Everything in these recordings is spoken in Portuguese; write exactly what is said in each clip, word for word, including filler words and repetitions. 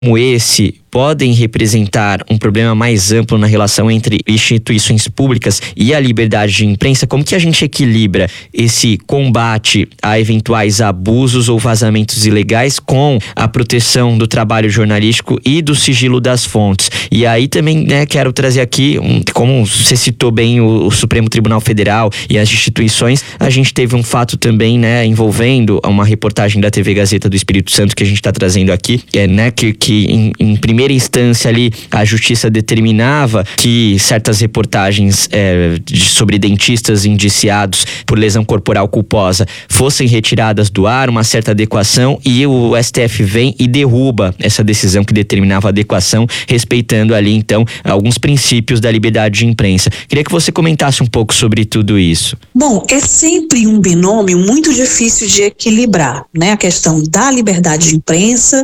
como esse podem representar um problema mais amplo na relação entre instituições públicas e a liberdade de imprensa? Como que a gente equilibra esse combate a eventuais abusos ou vazamentos ilegais com a proteção do trabalho jornalístico e do sigilo das fontes? E aí também, né, quero trazer aqui, um, como você citou bem o, o Supremo Tribunal Federal e as instituições, a gente teve um fato também, né, envolvendo uma reportagem da T V Gazeta do Espírito Santo que a gente está trazendo aqui, é, né, que, que em, em primeira instância ali a justiça determinava que certas reportagens é, de, sobre dentistas indiciados por lesão corporal culposa fossem retiradas do ar, uma certa adequação, e o S T F vem e derruba essa decisão que determinava a adequação, respeitando ali então alguns princípios da liberdade de imprensa. Queria que você comentasse um pouco sobre tudo isso. Bom, é sempre um binômio muito difícil de equilibrar, né? A questão da liberdade de imprensa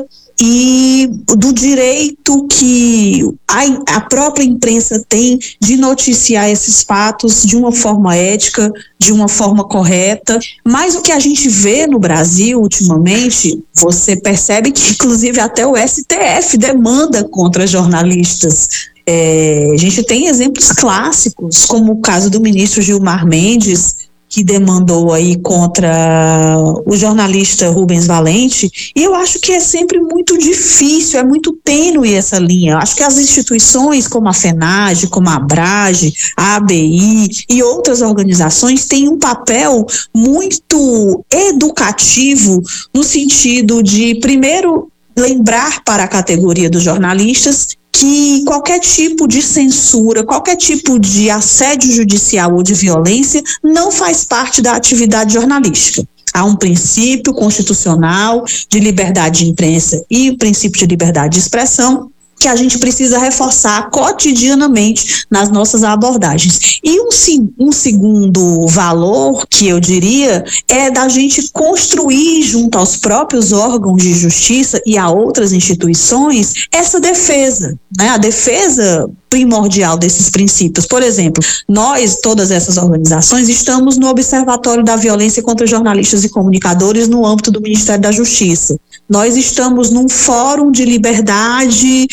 e do direito que a, a própria imprensa tem de noticiar esses fatos de uma forma ética, de uma forma correta. Mas o que a gente vê no Brasil ultimamente, você percebe que inclusive até o S T F demanda contra jornalistas. É, a gente tem exemplos clássicos, como o caso do ministro Gilmar Mendes, que demandou aí contra o jornalista Rubens Valente, e eu acho que é sempre muito difícil, é muito tênue essa linha. Eu acho que as instituições como a FENAGE, como a ABRAGE, a A B I e outras organizações têm um papel muito educativo no sentido de, primeiro, lembrar para a categoria dos jornalistas que qualquer tipo de censura, qualquer tipo de assédio judicial ou de violência não faz parte da atividade jornalística. Há um princípio constitucional de liberdade de imprensa e o princípio de liberdade de expressão que a gente precisa reforçar cotidianamente nas nossas abordagens. E um, um segundo valor, que eu diria, é da gente construir junto aos próprios órgãos de justiça e a outras instituições essa defesa, né? A defesa primordial desses princípios. Por exemplo, nós, todas essas organizações, estamos no Observatório da Violência contra Jornalistas e Comunicadores no âmbito do Ministério da Justiça. Nós estamos num fórum de liberdade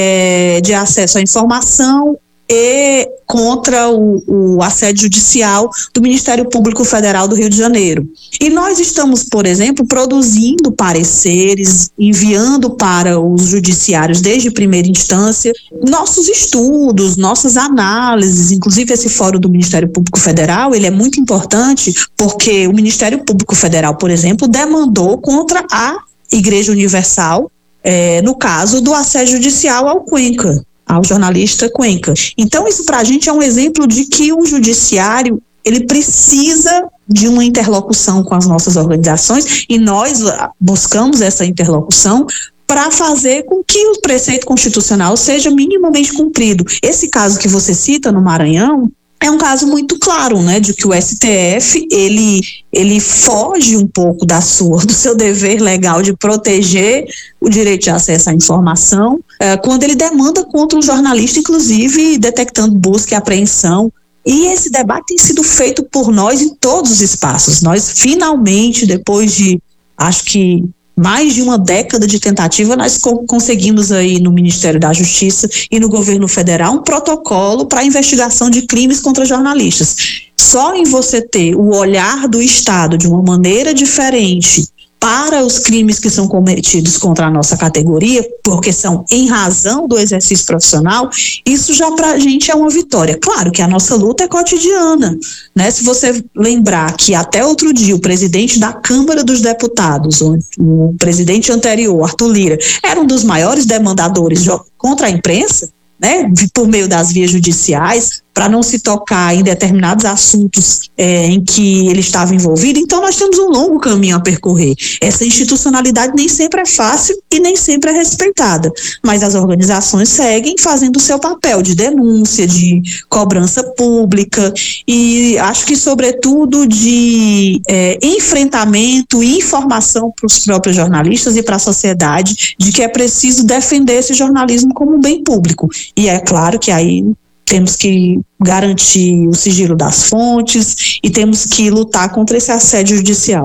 é, de acesso à informação e contra o, o assédio judicial do Ministério Público Federal do Rio de Janeiro. E nós estamos, por exemplo, produzindo pareceres, enviando para os judiciários desde primeira instância nossos estudos, nossas análises. Inclusive esse fórum do Ministério Público Federal, ele é muito importante porque o Ministério Público Federal, por exemplo, demandou contra a Igreja Universal, é, no caso do assédio judicial ao Cuenca, ao jornalista Cuenca. Então isso para a gente é um exemplo de que o judiciário, ele precisa de uma interlocução com as nossas organizações e nós buscamos essa interlocução para fazer com que o preceito constitucional seja minimamente cumprido. Esse caso que você cita no Maranhão é um caso muito claro, né, de que o S T F, ele, ele foge um pouco da sua, do seu dever legal de proteger o direito de acesso à informação, é, quando ele demanda contra um jornalista, inclusive detectando busca e apreensão. E esse debate tem sido feito por nós em todos os espaços. Nós, finalmente, depois de, acho que, mais de uma década de tentativa, nós co- conseguimos aí no Ministério da Justiça e no governo federal um protocolo para a investigação de crimes contra jornalistas. Só em você ter o olhar do Estado de uma maneira diferente para os crimes que são cometidos contra a nossa categoria, porque são em razão do exercício profissional, isso já para a gente é uma vitória. Claro que a nossa luta é cotidiana, né? Se você lembrar que até outro dia o presidente da Câmara dos Deputados, o, o presidente anterior, Arthur Lira, era um dos maiores demandadores contra a imprensa, né? Por meio das vias judiciais, para não se tocar em determinados assuntos é, em que ele estava envolvido. Então nós temos um longo caminho a percorrer. Essa institucionalidade nem sempre é fácil e nem sempre é respeitada, mas as organizações seguem fazendo o seu papel de denúncia, de cobrança pública e acho que sobretudo de é, enfrentamento e informação para os próprios jornalistas e para a sociedade de que é preciso defender esse jornalismo como um bem público. E é claro que aí temos que garantir o sigilo das fontes e temos que lutar contra esse assédio judicial.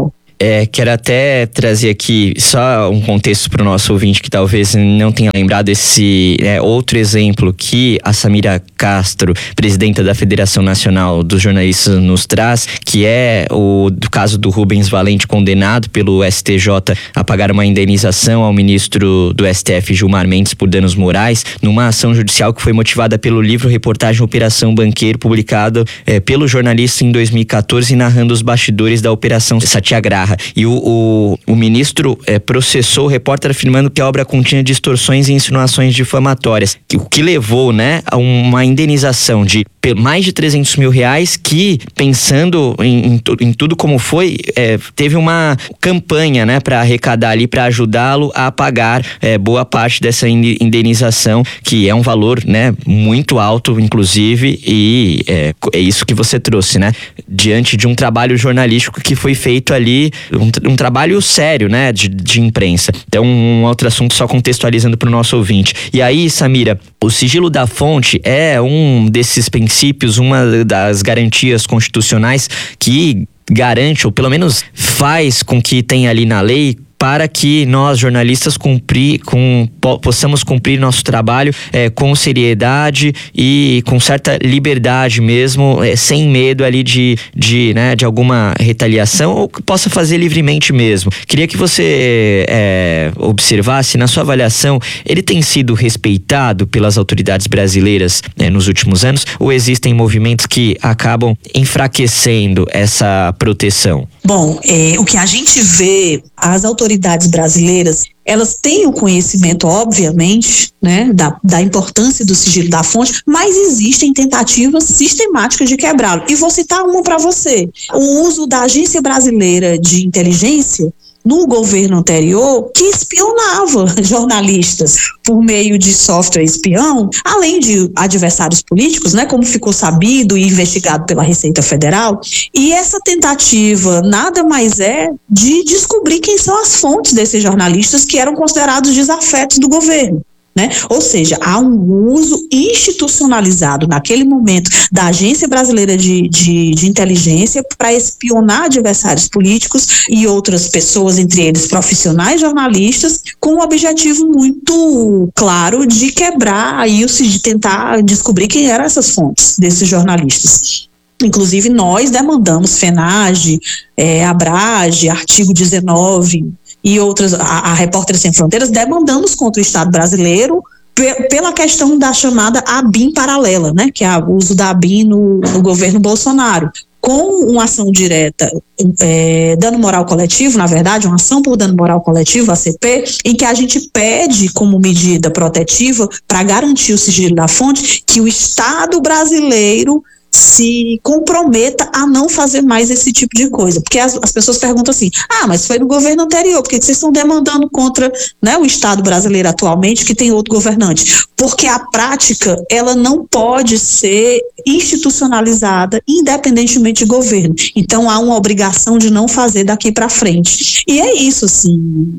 É, quero até trazer aqui só um contexto para o nosso ouvinte que talvez não tenha lembrado esse é, outro exemplo que a Samira Castro, presidenta da Federação Nacional dos Jornalistas, nos traz, que é o do caso do Rubens Valente, condenado pelo S T J a pagar uma indenização ao ministro do S T F, Gilmar Mendes, por danos morais, numa ação judicial que foi motivada pelo livro reportagem Operação Banqueiro, publicado é, pelo jornalista em dois mil e quatorze, narrando os bastidores da Operação Satyagraha. E o, o, o ministro é, processou o repórter afirmando que a obra continha distorções e insinuações difamatórias, o que levou, né, a uma indenização de mais de trezentos mil reais, que, pensando em, em, em tudo como foi, é, teve uma campanha, né, para arrecadar ali, para ajudá-lo a pagar é, boa parte dessa indenização, que é um valor, né, muito alto, inclusive, e é, é isso que você trouxe, né, diante de um trabalho jornalístico que foi feito ali, um, um trabalho sério, né, de, de imprensa. Então, um outro assunto só contextualizando para o nosso ouvinte. E aí, Samira, o sigilo da fonte é um desses princípios, uma das garantias constitucionais que garante, ou pelo menos faz com que tenha ali na lei, para que nós, jornalistas, cumprir, com, possamos cumprir nosso trabalho é, com seriedade e com certa liberdade mesmo, é, sem medo ali de, de, né, de alguma retaliação, ou que possa fazer livremente mesmo. Queria que você é, observasse, na sua avaliação, ele tem sido respeitado pelas autoridades brasileiras é, nos últimos anos, ou existem movimentos que acabam enfraquecendo essa proteção? Bom, é, o que a gente vê, as autoridades brasileiras, elas têm o conhecimento, obviamente, né, da, da importância do sigilo da fonte, mas existem tentativas sistemáticas de quebrá-lo. E vou citar uma para você. O uso da Agência Brasileira de Inteligência no governo anterior, que espionava jornalistas por meio de software espião, além de adversários políticos, né, como ficou sabido e investigado pela Receita Federal. E essa tentativa nada mais é de descobrir quem são as fontes desses jornalistas que eram considerados desafetos do governo. Né? Ou seja, há um uso institucionalizado naquele momento da Agência Brasileira de, de, de Inteligência para espionar adversários políticos e outras pessoas, entre eles profissionais jornalistas, com um objetivo muito claro de quebrar aí, de tentar descobrir quem eram essas fontes desses jornalistas. Inclusive, nós demandamos FENAGE, é, ABRAGE, artigo dezenove e outras, a, a Repórteres Sem Fronteiras, demandamos contra o Estado brasileiro pe, pela questão da chamada ABIN paralela, né, que é o uso da ABIN no, no governo Bolsonaro, com uma ação direta, é, dano moral coletivo, na verdade, uma ação por dano moral coletivo, A C P, em que a gente pede como medida protetiva para garantir o sigilo da fonte que o Estado brasileiro se comprometa a não fazer mais esse tipo de coisa, porque as, as pessoas perguntam assim, ah, mas foi no governo anterior, por que vocês estão demandando contra, né, o Estado brasileiro atualmente, que tem outro governante? Porque a prática, ela não pode ser institucionalizada independentemente de governo, então há uma obrigação de não fazer daqui para frente, e é isso, assim,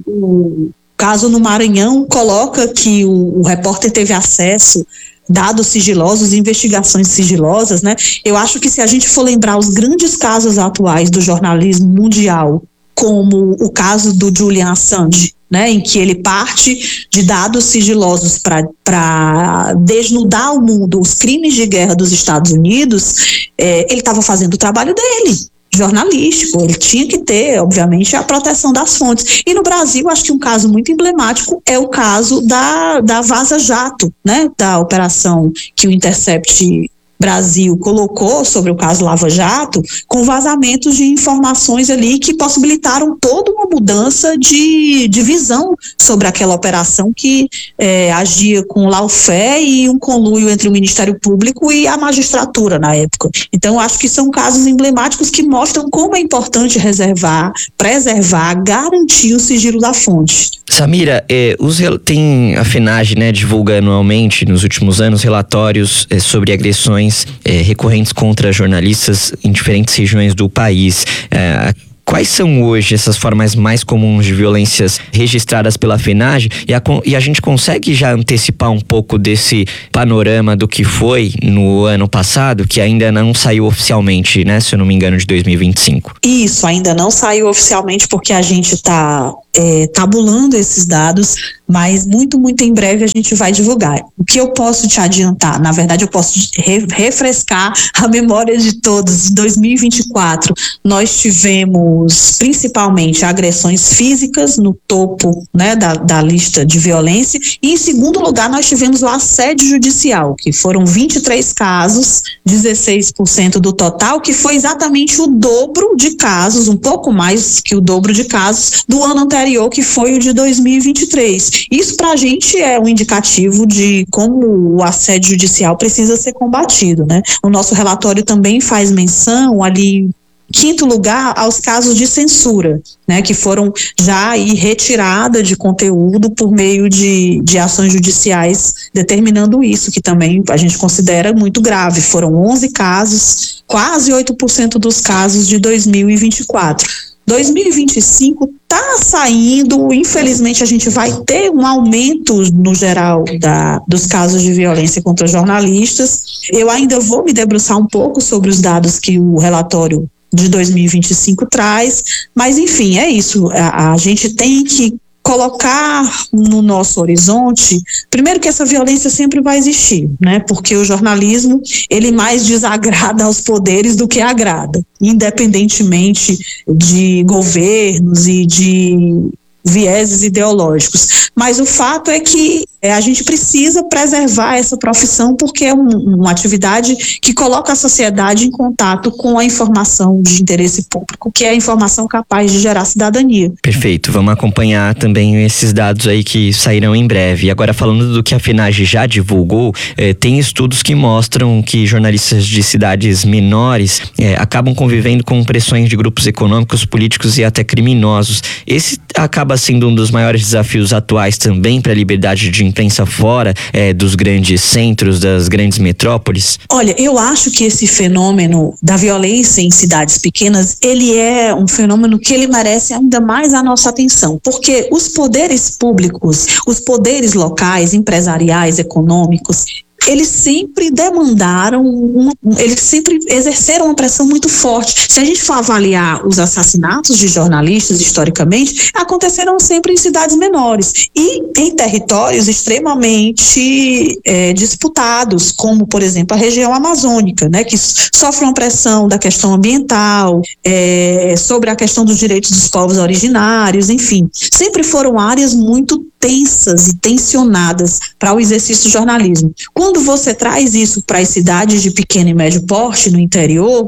o caso no Maranhão coloca que o, o repórter teve acesso dados sigilosos, investigações sigilosas, né? Eu acho que se a gente for lembrar os grandes casos atuais do jornalismo mundial, como o caso do Julian Assange, né, em que ele parte de dados sigilosos para desnudar ao mundo os crimes de guerra dos Estados Unidos, é, ele estava fazendo o trabalho dele, jornalístico, ele tinha que ter, obviamente, a proteção das fontes. E no Brasil, acho que um caso muito emblemático é o caso da, da Vaza Jato, né, da operação que o Intercept Brasil colocou sobre o caso Lava Jato, com vazamentos de informações ali que possibilitaram toda uma mudança de, de visão sobre aquela operação que é, agia com lawfare e um conluio entre o Ministério Público e a magistratura na época. Então, acho que são casos emblemáticos que mostram como é importante reservar, preservar, garantir o sigilo da fonte. Samira, eh, os, tem a FENAGE, né, divulga anualmente, nos últimos anos, relatórios eh, sobre agressões eh, recorrentes contra jornalistas em diferentes regiões do país. Eh, Quais são hoje essas formas mais comuns de violências registradas pela FENAGE? E a, e a gente consegue já antecipar um pouco desse panorama do que foi no ano passado, que ainda não saiu oficialmente, né? Se eu não me engano, de dois mil e vinte e cinco. Isso, ainda não saiu oficialmente porque a gente está é, tabulando esses dados, mas muito, muito em breve a gente vai divulgar. O que eu posso te adiantar? Na verdade, eu posso re- refrescar a memória de todos. Em dois mil e vinte e quatro, nós tivemos principalmente agressões físicas no topo, né, da, da lista de violência, e em segundo lugar nós tivemos o assédio judicial, que foram vinte e três casos, dezesseis por cento do total, que foi exatamente o dobro de casos, um pouco mais que o dobro de casos do ano anterior, que foi o de dois mil e vinte e três. Isso para a gente é um indicativo de como o assédio judicial precisa ser combatido, né? O nosso relatório também faz menção ali, quinto lugar, aos casos de censura, né, que foram já aí retirada de conteúdo por meio de, de ações judiciais, determinando isso, que também a gente considera muito grave. Foram onze casos, quase oito por cento dos casos de dois mil e vinte e quatro. dois mil e vinte e cinco está saindo, infelizmente a gente vai ter um aumento no geral da, dos casos de violência contra jornalistas. Eu ainda vou me debruçar um pouco sobre os dados que o relatório de dois mil e vinte e cinco traz, mas enfim, é isso, a, a gente tem que colocar no nosso horizonte, primeiro que essa violência sempre vai existir, né? Porque o jornalismo, ele mais desagrada aos poderes do que agrada, independentemente de governos e de vieses ideológicos. Mas o fato é que é, a gente precisa preservar essa profissão porque é um, uma atividade que coloca a sociedade em contato com a informação de interesse público, que é a informação capaz de gerar cidadania. Perfeito, vamos acompanhar também esses dados aí que sairão em breve. E agora, falando do que a FENAGE já divulgou, eh, tem estudos que mostram que jornalistas de cidades menores eh, acabam convivendo com pressões de grupos econômicos, políticos e até criminosos. Esse acaba sendo um dos maiores desafios atuais também para a liberdade de imprensa fora é, dos grandes centros, das grandes metrópoles? Olha, eu acho que esse fenômeno da violência em cidades pequenas, ele é um fenômeno que ele merece ainda mais a nossa atenção, porque os poderes públicos, os poderes locais, empresariais, econômicos, eles sempre demandaram, uma, eles sempre exerceram uma pressão muito forte. Se a gente for avaliar os assassinatos de jornalistas, historicamente, aconteceram sempre em cidades menores e em territórios extremamente é, disputados, como, por exemplo, a região amazônica, né, que sofre uma pressão da questão ambiental, é, sobre a questão dos direitos dos povos originários, enfim. Sempre foram áreas muito tensas e tensionadas para o exercício do jornalismo. Quando você traz isso para as cidades de pequeno e médio porte no interior,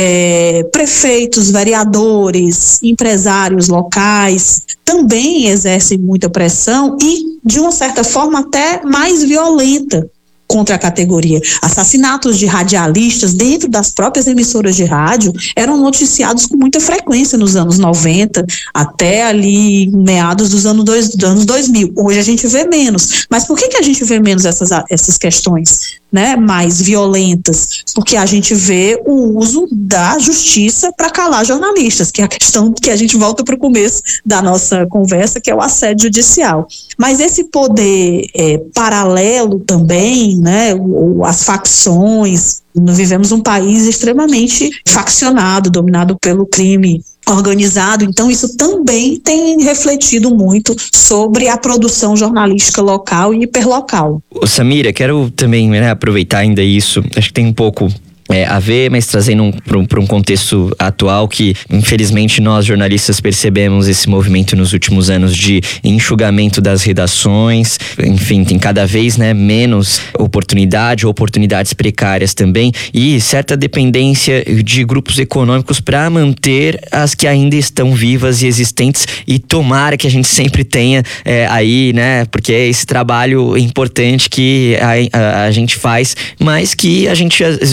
é, prefeitos, vereadores, empresários locais também exercem muita pressão e, de uma certa forma, até mais violenta contra a categoria. Assassinatos de radialistas dentro das próprias emissoras de rádio eram noticiados com muita frequência nos anos noventa, até ali meados dos anos, dois, dos anos dois mil. Hoje a gente vê menos. Mas por que, que a gente vê menos essas, essas questões, né, mais violentas? Porque a gente vê o uso da justiça para calar jornalistas, que é a questão que a gente volta para o começo da nossa conversa, que é o assédio judicial. Mas esse poder é, paralelo também, né, as facções, nós vivemos um país extremamente faccionado, dominado pelo crime organizado, então isso também tem refletido muito sobre a produção jornalística local e hiperlocal. Ô, Samira, quero também, né, aproveitar ainda isso, acho que tem um pouco É, a ver, mas trazendo um, para um contexto atual que, infelizmente, nós jornalistas percebemos esse movimento nos últimos anos de enxugamento das redações, enfim, tem cada vez, né, menos oportunidade, oportunidades precárias também e certa dependência de grupos econômicos para manter as que ainda estão vivas e existentes, e tomara que a gente sempre tenha é, aí, né, porque é esse trabalho importante que a, a, a gente faz, mas que a gente às vezes fica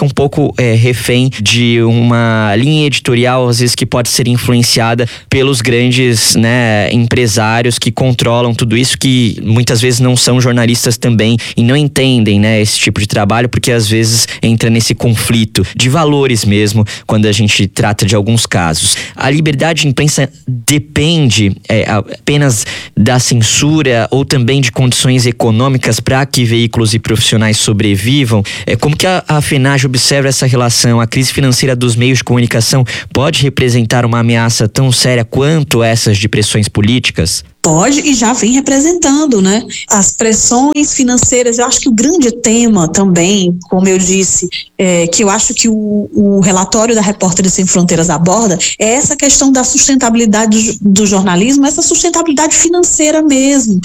fica um pouco é, refém de uma linha editorial, às vezes que pode ser influenciada pelos grandes, né, empresários que controlam tudo isso, que muitas vezes não são jornalistas também e não entendem, né, esse tipo de trabalho, porque às vezes entra nesse conflito de valores mesmo, quando a gente trata de alguns casos. A liberdade de imprensa depende é, apenas da censura ou também de condições econômicas para que veículos e profissionais sobrevivam? É, como que a, a FENAGE observa essa relação? A crise financeira dos meios de comunicação pode representar uma ameaça tão séria quanto essas de pressões políticas? Pode e já vem representando, né? As pressões financeiras, eu acho que o grande tema também, como eu disse, é, que eu acho que o, o relatório da Repórteres Sem Fronteiras aborda, é essa questão da sustentabilidade do, do jornalismo, essa sustentabilidade financeira mesmo,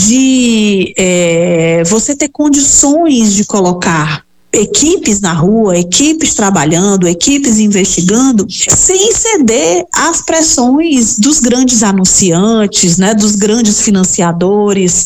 de é, você ter condições de colocar equipes na rua, equipes trabalhando, equipes investigando, sem ceder às pressões dos grandes anunciantes, né, dos grandes financiadores.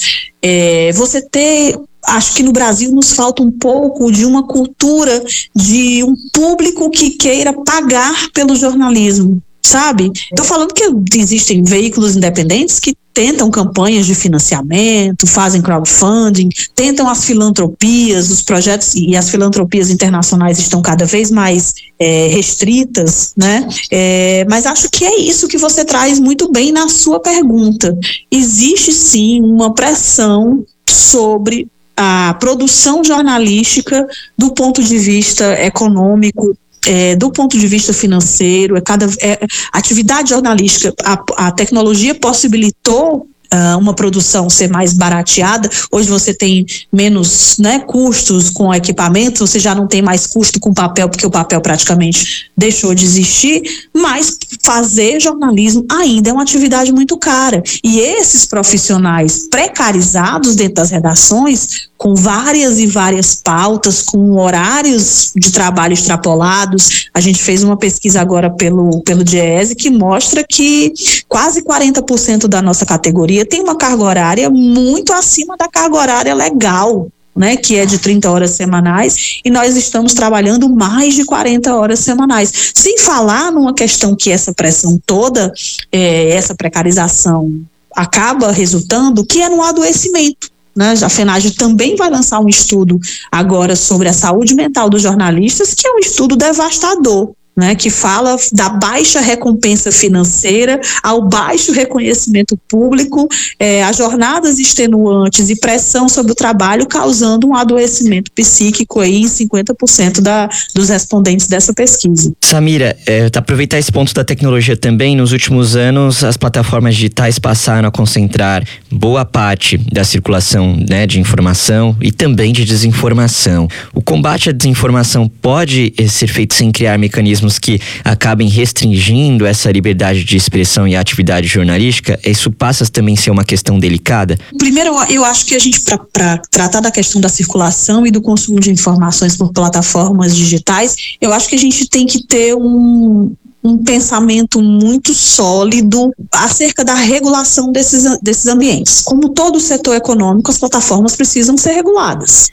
É, você ter, acho que no Brasil nos falta um pouco de uma cultura de um público que queira pagar pelo jornalismo, sabe? Estou falando que existem veículos independentes que tentam campanhas de financiamento, fazem crowdfunding, tentam as filantropias, os projetos, e as filantropias internacionais estão cada vez mais é, restritas, né? É, mas acho que é isso que você traz muito bem na sua pergunta. Existe sim uma pressão sobre a produção jornalística do ponto de vista econômico, É, do ponto de vista financeiro, é cada, é, atividade jornalística, a, a tecnologia possibilitou uh, uma produção ser mais barateada. Hoje você tem menos, né, custos com equipamentos, você já não tem mais custo com papel, porque o papel praticamente deixou de existir, mas fazer jornalismo ainda é uma atividade muito cara. E esses profissionais precarizados dentro das redações, com várias e várias pautas, com horários de trabalho extrapolados. A gente fez uma pesquisa agora pelo, pelo Diese que mostra que quase quarenta por cento da nossa categoria tem uma carga horária muito acima da carga horária legal, né, que é de trinta horas semanais, e nós estamos trabalhando mais de quarenta horas semanais. Sem falar numa questão que essa pressão toda, é, essa precarização acaba resultando, que é no adoecimento. Né? A FENAGE também vai lançar um estudo agora sobre a saúde mental dos jornalistas, que é um estudo devastador, né? Que fala da baixa recompensa financeira ao baixo reconhecimento público, é, as jornadas extenuantes e pressão sobre o trabalho, causando um adoecimento psíquico aí em cinquenta por cento da, dos respondentes dessa pesquisa. Samira, é, aproveitar esse ponto da tecnologia também, nos últimos anos as plataformas digitais passaram a concentrar boa parte da circulação, né, de informação e também de desinformação. O combate à desinformação pode é, ser feito sem criar mecanismos que acabem restringindo essa liberdade de expressão e atividade jornalística? Isso passa a também ser uma questão delicada? Primeiro, eu acho que a gente, para tratar da questão da circulação e do consumo de informações por plataformas digitais, eu acho que a gente tem que ter um... um pensamento muito sólido acerca da regulação desses, desses ambientes. Como todo setor econômico, as plataformas precisam ser reguladas.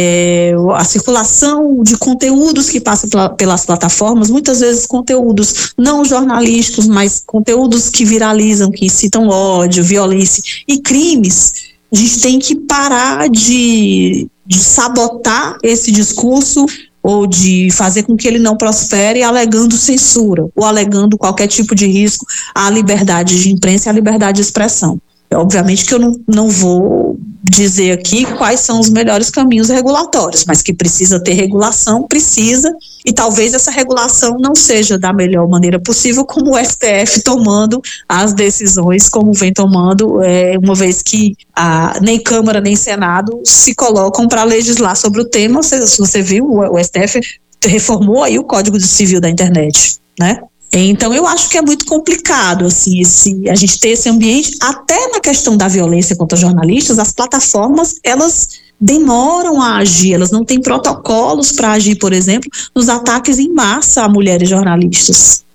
É, a circulação de conteúdos que passam pela, pelas plataformas, muitas vezes conteúdos não jornalísticos, mas conteúdos que viralizam, que incitam ódio, violência e crimes. A gente tem que parar de, de sabotar esse discurso ou de fazer com que ele não prospere alegando censura ou alegando qualquer tipo de risco à liberdade de imprensa e à liberdade de expressão. Obviamente que eu não, não vou dizer aqui quais são os melhores caminhos regulatórios, mas que precisa ter regulação, precisa, e talvez essa regulação não seja da melhor maneira possível, como o S T F tomando as decisões como vem tomando, é, uma vez que a, nem Câmara nem Senado se colocam para legislar sobre o tema. Se você viu, o, o S T F reformou aí o Código Civil da Internet, né? Então eu acho que é muito complicado assim, esse, a gente ter esse ambiente, até na questão da violência contra jornalistas. As plataformas, elas demoram a agir, elas não têm protocolos para agir, por exemplo, nos ataques em massa a mulheres jornalistas.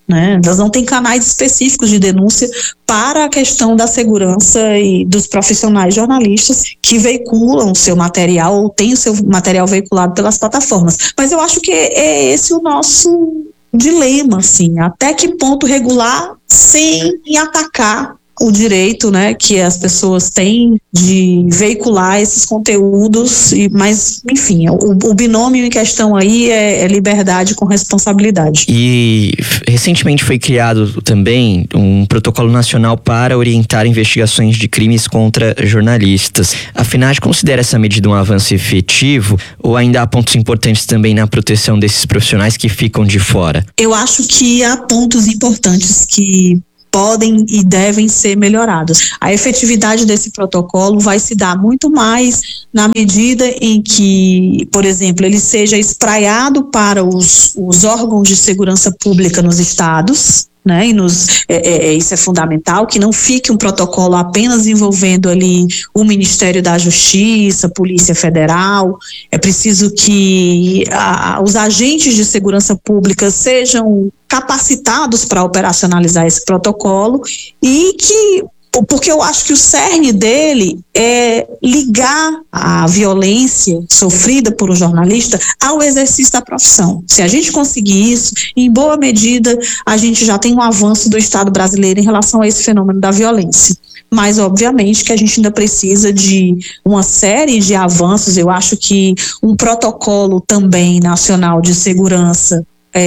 né? Elas não têm canais específicos de denúncia para a questão da segurança e dos profissionais jornalistas que veiculam o seu material ou têm o seu material veiculado pelas plataformas. Mas eu acho que é esse o nosso dilema, assim, até que ponto regular sem atacar o direito, né, que as pessoas têm de veicular esses conteúdos, e, mas, enfim, o, o binômio em questão aí é, é liberdade com responsabilidade. E recentemente foi criado também um protocolo nacional para orientar investigações de crimes contra jornalistas. A FENAGE considera essa medida um avanço efetivo ou ainda há pontos importantes também na proteção desses profissionais que ficam de fora? Eu acho que há pontos importantes que podem e devem ser melhorados. A efetividade desse protocolo vai se dar muito mais na medida em que, por exemplo, ele seja espraiado para os, os órgãos de segurança pública nos estados, né, e nos, é, é, isso é fundamental, que não fique um protocolo apenas envolvendo ali o Ministério da Justiça, Polícia Federal. É preciso que a, os agentes de segurança pública sejam capacitados para operacionalizar esse protocolo e que, porque eu acho que o cerne dele é ligar a violência sofrida por um jornalista ao exercício da profissão. Se a gente conseguir isso, em boa medida, a gente já tem um avanço do Estado brasileiro em relação a esse fenômeno da violência. Mas, obviamente, que a gente ainda precisa de uma série de avanços. Eu acho que um protocolo também nacional de segurança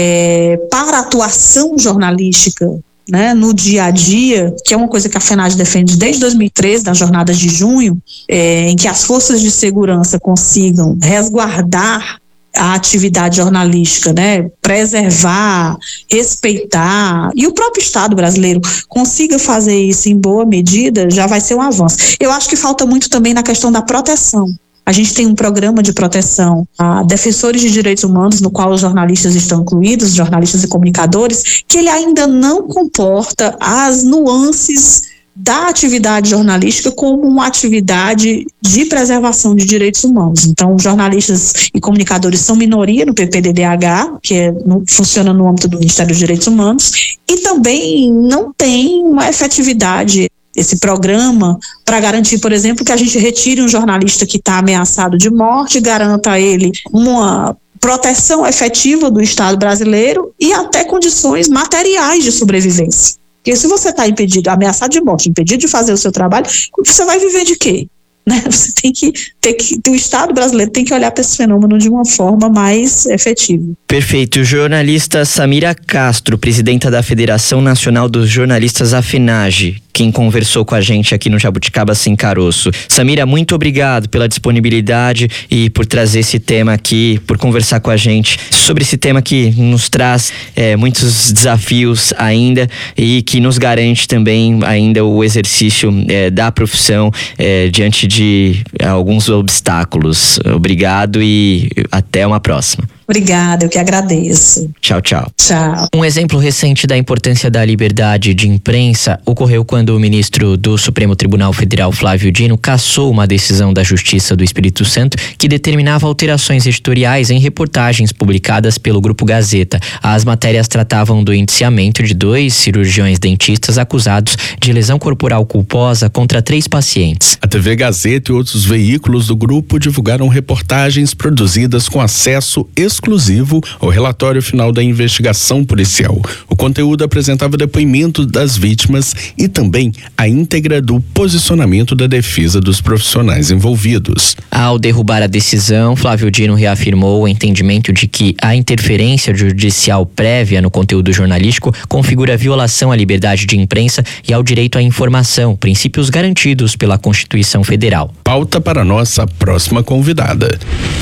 é, para a atuação jornalística, né, no dia a dia, que é uma coisa que a FENAGE defende desde dois mil e treze, nas jornadas de junho, é, em que as forças de segurança consigam resguardar a atividade jornalística, né, preservar, respeitar, e o próprio Estado brasileiro consiga fazer isso em boa medida, já vai ser um avanço. Eu acho que falta muito também na questão da proteção. A gente tem um programa de proteção a defensores de direitos humanos, no qual os jornalistas estão incluídos, jornalistas e comunicadores, que ele ainda não comporta as nuances da atividade jornalística como uma atividade de preservação de direitos humanos. Então, jornalistas e comunicadores são minoria no P P D D H, que é, no, funciona no âmbito do Ministério dos Direitos Humanos, e também não tem uma efetividade esse programa para garantir, por exemplo, que a gente retire um jornalista que está ameaçado de morte, garanta a ele uma proteção efetiva do Estado brasileiro e até condições materiais de sobrevivência. Porque se você está impedido, ameaçado de morte, impedido de fazer o seu trabalho, você vai viver de quê? Né? Você tem que, ter que, o Estado brasileiro tem que olhar para esse fenômeno de uma forma mais efetiva. Perfeito. Jornalista Samira Castro, presidenta da Federação Nacional dos Jornalistas, a FENAGE, quem conversou com a gente aqui no Jabuticaba Sem Caroço. Samira, muito obrigado pela disponibilidade e por trazer esse tema aqui, por conversar com a gente sobre esse tema que nos traz é, muitos desafios ainda e que nos garante também ainda o exercício é, da profissão é, diante de alguns obstáculos. Obrigado e até uma próxima. Obrigada, eu que agradeço. Tchau, tchau. Tchau. Um exemplo recente da importância da liberdade de imprensa ocorreu quando o ministro do Supremo Tribunal Federal, Flávio Dino, cassou uma decisão da Justiça do Espírito Santo que determinava alterações editoriais em reportagens publicadas pelo Grupo Gazeta. As matérias tratavam do indiciamento de dois cirurgiões dentistas acusados de lesão corporal culposa contra três pacientes. A T V Gazeta e outros veículos do grupo divulgaram reportagens produzidas com acesso exclusivo ao relatório final da investigação policial. O conteúdo apresentava depoimento das vítimas e também a íntegra do posicionamento da defesa dos profissionais envolvidos. Ao derrubar a decisão, Flávio Dino reafirmou o entendimento de que a interferência judicial prévia no conteúdo jornalístico configura violação à liberdade de imprensa e ao direito à informação, princípios garantidos pela Constituição Federal. Pauta para nossa próxima convidada.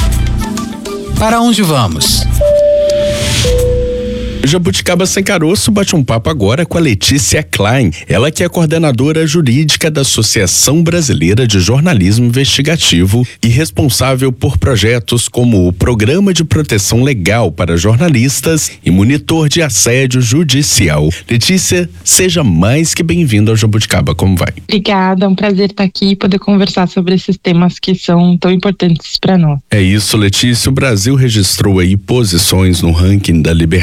Para onde vamos? Jabuticaba Sem Caroço bate um papo agora com a Letícia Klein, ela que é coordenadora jurídica da Associação Brasileira de Jornalismo Investigativo e responsável por projetos como o Programa de Proteção Legal para Jornalistas e Monitor de Assédio Judicial. Letícia, seja mais que bem-vinda ao Jabuticaba, como vai? Obrigada, é um prazer estar aqui e poder conversar sobre esses temas que são tão importantes para nós. É isso, Letícia, o Brasil registrou aí posições no ranking da liberdade de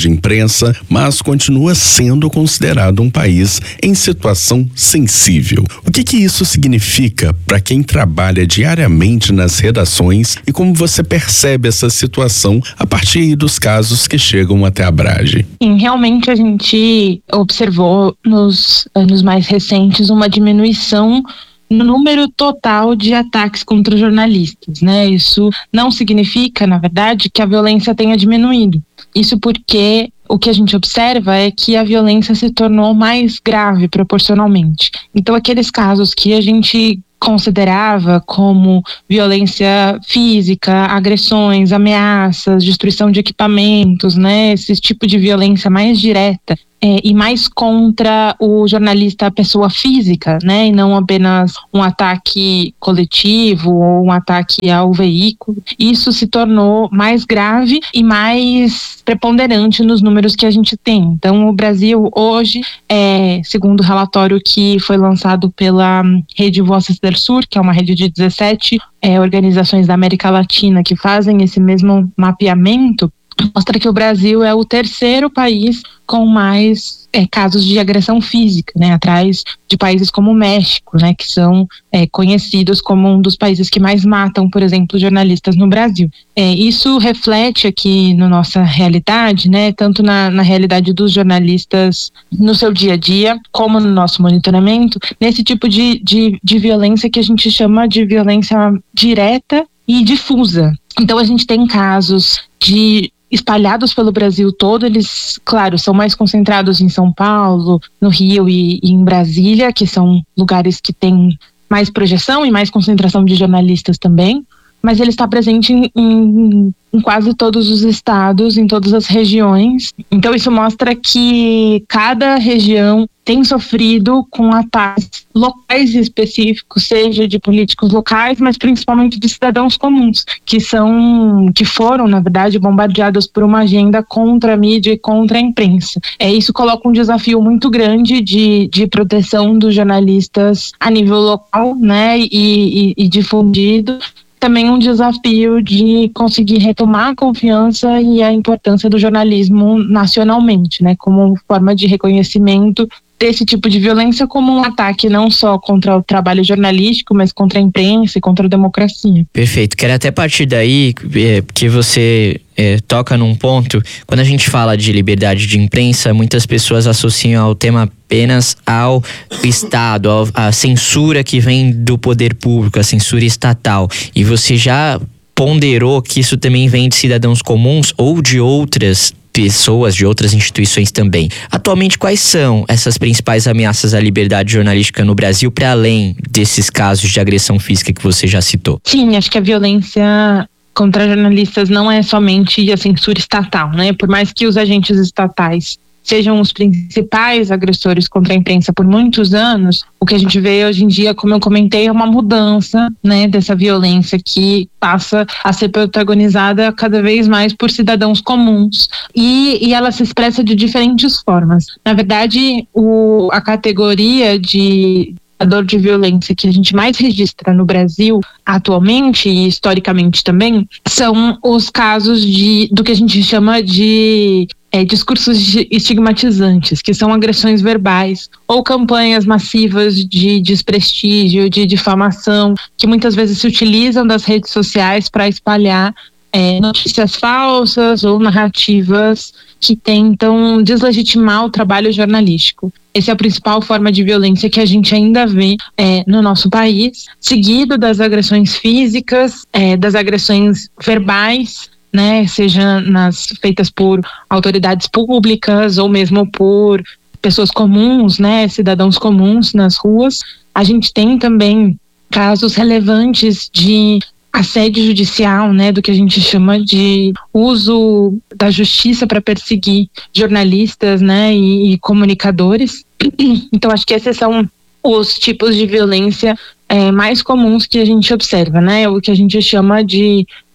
de imprensa, mas continua sendo considerado um país em situação sensível. O que que isso significa para quem trabalha diariamente nas redações e como você percebe essa situação a partir dos casos que chegam até a Abrage? Sim, realmente a gente observou nos anos mais recentes uma diminuição no número total de ataques contra jornalistas, né? Isso não significa, na verdade, que a violência tenha diminuído. Isso porque o que a gente observa é que a violência se tornou mais grave proporcionalmente. Então, aqueles casos que a gente considerava como violência física, agressões, ameaças, destruição de equipamentos, né? Esse tipo de violência mais direta é, e mais contra o jornalista, a pessoa física, né? E não apenas um ataque coletivo ou um ataque ao veículo. Isso se tornou mais grave e mais preponderante nos números que a gente tem. Então, o Brasil hoje, é, segundo o relatório que foi lançado pela Rede Voces del Sur, que é uma rede de dezessete é, organizações da América Latina que fazem esse mesmo mapeamento, mostra que o Brasil é o terceiro país com mais é, casos de agressão física, né, atrás de países como o México, né, que são é, conhecidos como um dos países que mais matam, por exemplo, jornalistas no Brasil. É, isso reflete aqui na nossa realidade, né, tanto na, na realidade dos jornalistas no seu dia a dia, como no nosso monitoramento, nesse tipo de, de, de violência que a gente chama de violência direta e difusa. Então a gente tem casos de espalhados pelo Brasil todo, eles, claro, são mais concentrados em São Paulo, no Rio e, e em Brasília, que são lugares que têm mais projeção e mais concentração de jornalistas também, mas ele está presente em, em, em quase todos os estados, em todas as regiões. Então isso mostra que cada região tem sofrido com ataques locais específicos, seja de políticos locais, mas principalmente de cidadãos comuns, que são, que foram, na verdade, bombardeados por uma agenda contra a mídia e contra a imprensa. É, isso coloca um desafio muito grande de, de proteção dos jornalistas a nível local, né, e, e, e difundido. Também um desafio de conseguir retomar a confiança e a importância do jornalismo nacionalmente, né, como forma de reconhecimento desse tipo de violência como um ataque não só contra o trabalho jornalístico, mas contra a imprensa e contra a democracia. Perfeito. Quero até partir daí, é, porque você é, toca num ponto, quando a gente fala de liberdade de imprensa, muitas pessoas associam ao tema apenas ao Estado, ao, à censura que vem do poder público, a censura estatal. E você já ponderou que isso também vem de cidadãos comuns ou de outras pessoas, de outras instituições também. Atualmente, quais são essas principais ameaças à liberdade jornalística no Brasil, para além desses casos de agressão física que você já citou? Sim, acho que a violência contra jornalistas não é somente a censura estatal, né? Por mais que os agentes estatais sejam os principais agressores contra a imprensa por muitos anos, o que a gente vê hoje em dia, como eu comentei, é uma mudança, né, dessa violência que passa a ser protagonizada cada vez mais por cidadãos comuns e, e ela se expressa de diferentes formas. Na verdade, o, a categoria de dor de violência que a gente mais registra no Brasil atualmente e historicamente também são os casos de, do que a gente chama de É, discursos estigmatizantes, que são agressões verbais ou campanhas massivas de desprestígio, de difamação, que muitas vezes se utilizam das redes sociais para espalhar é, notícias falsas ou narrativas que tentam deslegitimar o trabalho jornalístico. Essa é a principal forma de violência que a gente ainda vê é, no nosso país, seguido das agressões físicas, é, das agressões verbais, né, seja nas feitas por autoridades públicas ou mesmo por pessoas comuns, né, cidadãos comuns nas ruas. A gente tem também casos relevantes de assédio judicial, né, do que a gente chama de uso da justiça para perseguir jornalistas, né, e, e comunicadores. Então acho que esses são os tipos de violência é, mais comuns que a gente observa, né, o que a gente chama de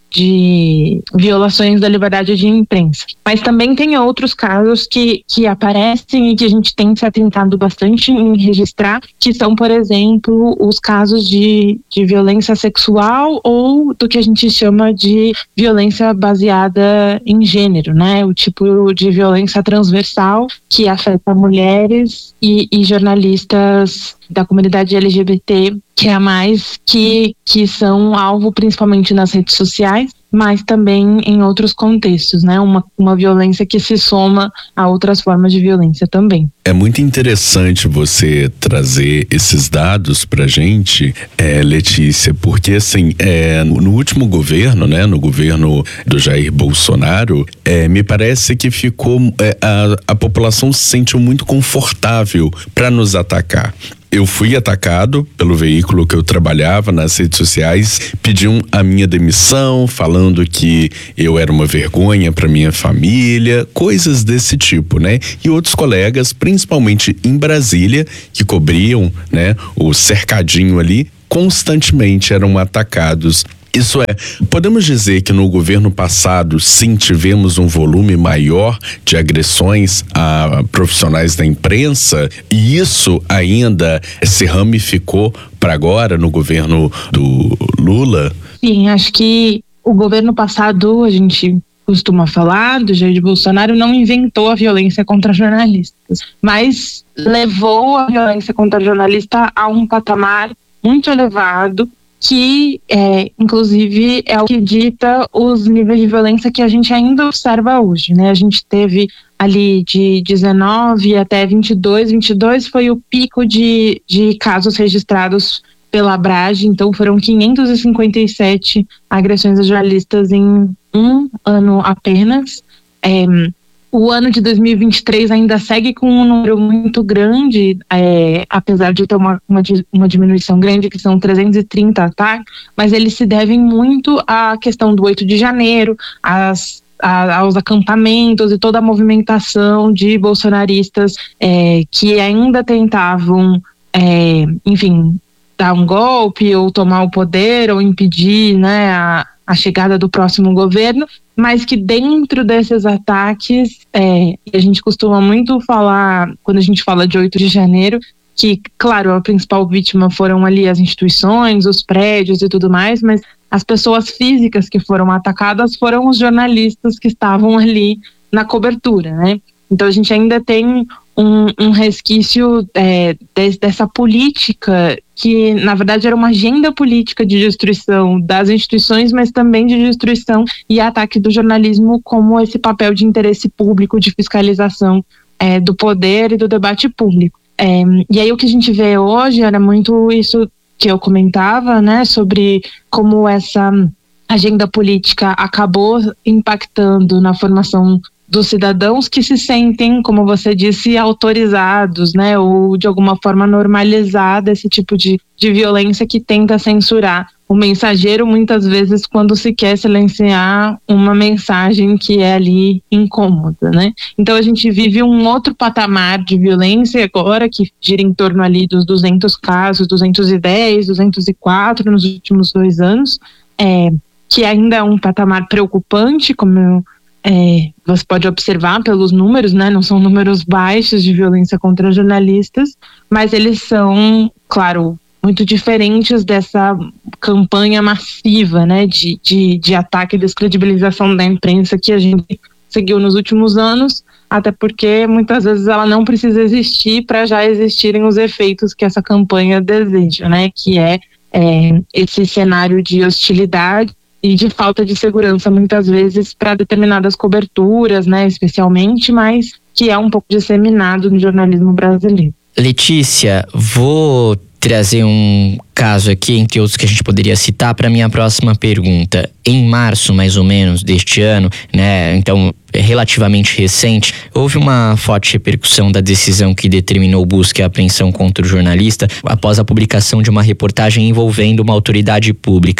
de violações da liberdade de imprensa. Mas também tem outros casos que, que aparecem e que a gente tem se atentado bastante em registrar, que são, por exemplo, os casos de, de violência sexual ou do que a gente chama de violência baseada em gênero, né? O tipo de violência transversal que afeta mulheres e, e jornalistas da comunidade L G B T, que é a mais, que, que são alvo principalmente nas redes sociais, mas também em outros contextos, né? Uma, uma violência que se soma a outras formas de violência também. É muito interessante você trazer esses dados pra gente, é, Letícia, porque assim, é, no, no último governo, né, no governo do Jair Bolsonaro, é, me parece que ficou, é, a, a população se sentiu muito confortável para nos atacar. Eu fui atacado pelo veículo que eu trabalhava nas redes sociais, pediam a minha demissão, falando que eu era uma vergonha para minha família, coisas desse tipo, né? E outros colegas, principalmente em Brasília, que cobriam, né, o cercadinho ali, constantemente eram atacados. Isso é, podemos dizer que no governo passado, sim, tivemos um volume maior de agressões a profissionais da imprensa, e isso ainda se ramificou para agora no governo do Lula? Sim, acho que o governo passado, a gente costuma falar, do Jair Bolsonaro, não inventou a violência contra jornalistas, mas levou a violência contra jornalista a um patamar muito elevado, que, é, inclusive, é o que dita os níveis de violência que a gente ainda observa hoje, né? A gente teve ali de dezenove até vinte e dois, vinte e dois foi o pico de, de casos registrados pela Abrage, então foram quinhentas e cinquenta e sete agressões a jornalistas em um ano apenas. É, O ano de dois mil e vinte e três ainda segue com um número muito grande, é, apesar de ter uma, uma, uma diminuição grande, que são trezentos e trinta ataques, mas eles se devem muito à questão do oito de janeiro, às, a, aos acampamentos e toda a movimentação de bolsonaristas é, que ainda tentavam, é, enfim, dar um golpe ou tomar o poder ou impedir, né, a, a chegada do próximo governo, mas que dentro desses ataques, é, a gente costuma muito falar, quando a gente fala de oito de janeiro, que, claro, a principal vítima foram ali as instituições, os prédios e tudo mais, mas as pessoas físicas que foram atacadas foram os jornalistas que estavam ali na cobertura, né? Então a gente ainda tem um, um resquício é, de, dessa política que, na verdade, era uma agenda política de destruição das instituições, mas também de destruição e ataque do jornalismo como esse papel de interesse público, de fiscalização é, do poder e do debate público. É, e aí o que a gente vê hoje era muito isso que eu comentava, né, sobre como essa agenda política acabou impactando na formação dos cidadãos que se sentem, como você disse, autorizados, né, ou de alguma forma normalizada esse tipo de, de violência que tenta censurar o mensageiro, muitas vezes quando se quer silenciar uma mensagem que é ali incômoda, né? Então a gente vive um outro patamar de violência agora que gira em torno ali dos duzentos casos, duzentos e dez, duzentos e quatro nos últimos dois anos, é, que ainda é um patamar preocupante, como eu É, você pode observar pelos números, né? Não são números baixos de violência contra jornalistas, mas eles são, claro, muito diferentes dessa campanha massiva, né? De, de, de ataque e descredibilização da imprensa que a gente seguiu nos últimos anos, até porque muitas vezes ela não precisa existir para já existirem os efeitos que essa campanha deseja, né? Que é, é esse cenário de hostilidade e de falta de segurança, muitas vezes, para determinadas coberturas, né, especialmente, mas que é um pouco disseminado no jornalismo brasileiro. Letícia, vou trazer um caso aqui, entre outros que a gente poderia citar, para minha próxima pergunta. Em março, mais ou menos, deste ano, né, então relativamente recente, houve uma forte repercussão da decisão que determinou busca e apreensão contra o jornalista após a publicação de uma reportagem envolvendo uma autoridade pública.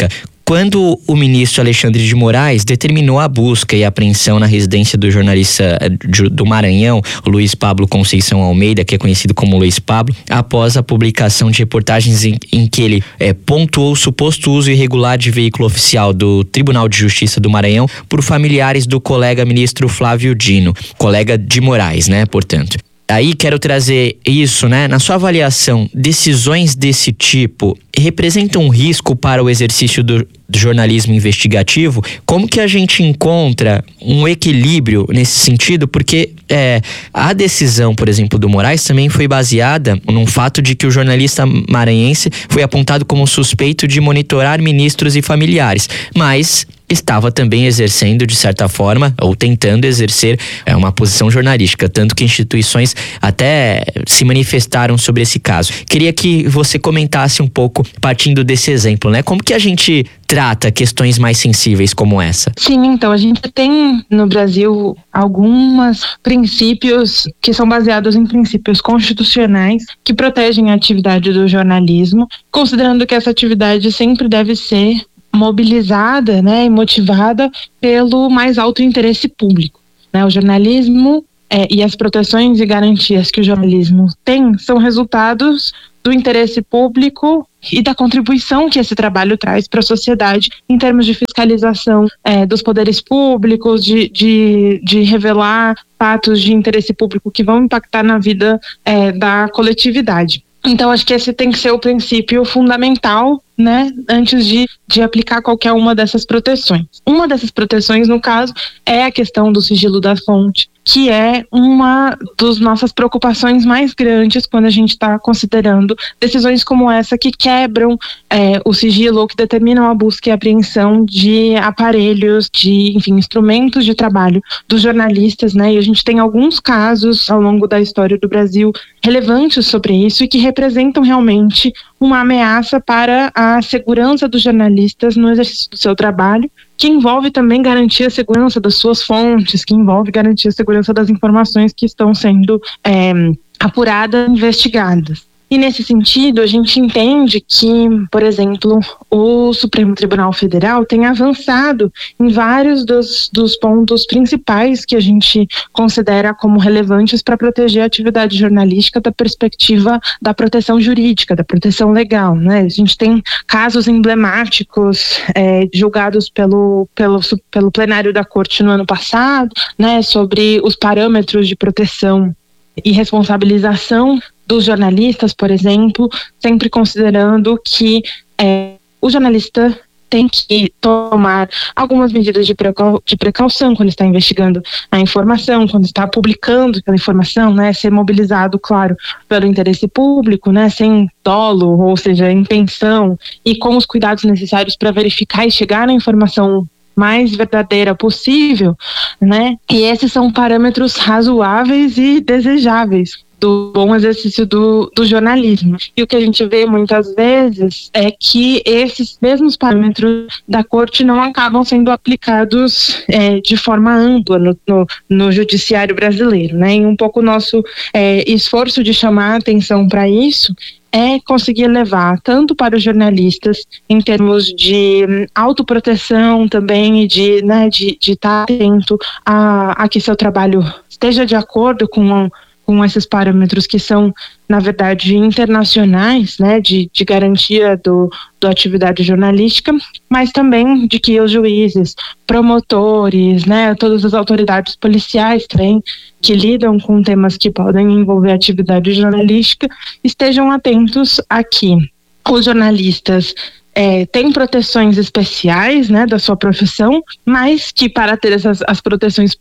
quando o ministro Alexandre de Moraes determinou a busca e apreensão na residência do jornalista do Maranhão, Luiz Pablo Conceição Almeida, que é conhecido como Luiz Pablo, após a publicação de reportagens em, em que ele é, pontuou o suposto uso irregular de veículo oficial do Tribunal de Justiça do Maranhão por familiares do colega ministro Flávio Dino, colega de Moraes, né, portanto. Aí quero trazer isso, né? Na sua avaliação, decisões desse tipo representam um risco para o exercício do, do jornalismo investigativo? Como que a gente encontra um equilíbrio nesse sentido? Porque é, a decisão, por exemplo, do Moraes também foi baseada num fato de que o jornalista maranhense foi apontado como suspeito de monitorar ministros e familiares, mas estava também exercendo, de certa forma, ou tentando exercer é, uma posição jornalística, tanto que instituições até se manifestaram sobre esse caso. Queria que você comentasse um pouco, partindo desse exemplo, né? Como que a gente trata questões mais sensíveis como essa? Sim, então, a gente tem no Brasil alguns princípios que são baseados em princípios constitucionais que protegem a atividade do jornalismo, considerando que essa atividade sempre deve ser mobilizada, né, e motivada pelo mais alto interesse público, né? O jornalismo é, e as proteções e garantias que o jornalismo tem são resultados do interesse público e da contribuição que esse trabalho traz para a sociedade em termos de fiscalização é, dos poderes públicos, de, de, de revelar fatos de interesse público que vão impactar na vida é, da coletividade. Então, acho que esse tem que ser o princípio fundamental, né, antes de, de aplicar qualquer uma dessas proteções. Uma dessas proteções, no caso, é a questão do sigilo da fonte, que é uma das nossas preocupações mais grandes quando a gente está considerando decisões como essa que quebram é, o sigilo ou que determinam a busca e apreensão de aparelhos, de, enfim, instrumentos de trabalho dos jornalistas, né? E a gente tem alguns casos ao longo da história do Brasil relevantes sobre isso e que representam realmente uma ameaça para a segurança dos jornalistas no exercício do seu trabalho, que envolve também garantir a segurança das suas fontes, que envolve garantir a segurança das informações que estão sendo é, apuradas, investigadas. E nesse sentido, a gente entende que, por exemplo, o Supremo Tribunal Federal tem avançado em vários dos, dos pontos principais que a gente considera como relevantes para proteger a atividade jornalística da perspectiva da proteção jurídica, da proteção legal, né? A gente tem casos emblemáticos é, julgados pelo, pelo, pelo plenário da Corte no ano passado, né, sobre os parâmetros de proteção e responsabilização dos jornalistas, por exemplo, sempre considerando que é, o jornalista tem que tomar algumas medidas de, precau- de precaução quando está investigando a informação, quando está publicando aquela informação, né, ser mobilizado, claro, pelo interesse público, né, sem dolo, ou seja, intenção, e com os cuidados necessários para verificar e chegar na informação mais verdadeira possível, né? E esses são parâmetros razoáveis e desejáveis do bom exercício do, do jornalismo. E o que a gente vê muitas vezes é que esses mesmos parâmetros da Corte não acabam sendo aplicados é, de forma ampla no, no, no judiciário brasileiro, né? E um pouco o nosso é, esforço de chamar a atenção para isso é conseguir levar tanto para os jornalistas em termos de autoproteção também e de, né, de, de estar atento a, a que seu trabalho esteja de acordo com, com esses parâmetros que são, na verdade, internacionais, né, de, de garantia do, da atividade jornalística, mas também de que os juízes, promotores, né, todas as autoridades policiais também, que lidam com temas que podem envolver atividade jornalística, estejam atentos a que os jornalistas É, tem proteções especiais, né, da sua profissão, mas que para ter essas as proteções,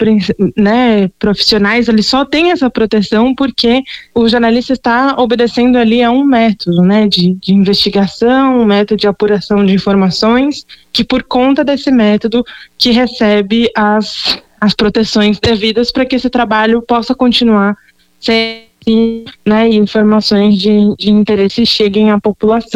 né, profissionais, ele só tem essa proteção porque o jornalista está obedecendo ali a um método, né, de, de investigação, um método de apuração de informações, que por conta desse método que recebe as, as proteções devidas para que esse trabalho possa continuar sem, né, e informações de, de interesse cheguem à população.